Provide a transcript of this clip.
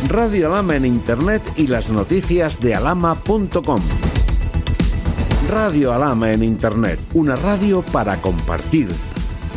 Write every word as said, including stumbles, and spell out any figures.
Radio Alhama en Internet y las noticias de alhama punto com. Radio Alhama en Internet, una radio para compartir.